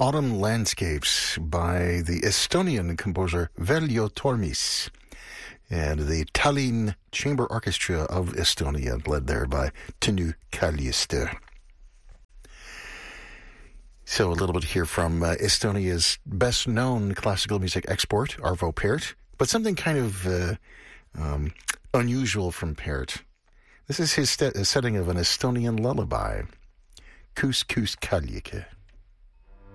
Autumn Landscapes by the Estonian composer Veljo Tormis and the Tallinn Chamber Orchestra of Estonia, led there by Tõnu Kaljuste. So a little bit here from Estonia's best-known classical music export, Arvo Pärt, but something kind of unusual from Pärt. This is his setting of an Estonian lullaby, Kuus Kuus Kaljuke.